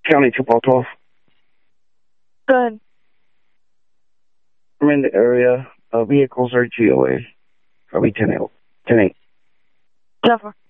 County 212. Good. I'm in the area. Vehicles are GOA. Probably 10-8. 10-8. Jennifer.